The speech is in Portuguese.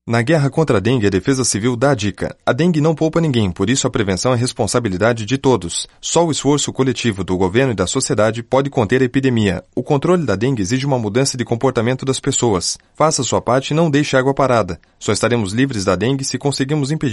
Na guerra contra a dengue, a Defesa Civil dá a dica. A dengue não poupa ninguém, por isso a prevenção é responsabilidade de todos. Só o esforço coletivo do governo e da sociedade pode conter a epidemia. O controle da dengue exige uma mudança de comportamento das pessoas. Faça sua parte e não deixe água parada. Só estaremos livres da dengue se conseguirmos impedir